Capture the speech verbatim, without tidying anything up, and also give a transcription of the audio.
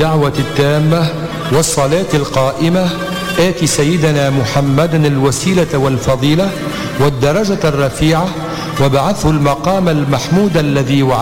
الدعوة التامة والصلاة القائمة آت سيدنا محمدا الوسيلة والفضيلة والدرجة الرفيعة وابعثه المقام المحمود الذي وعده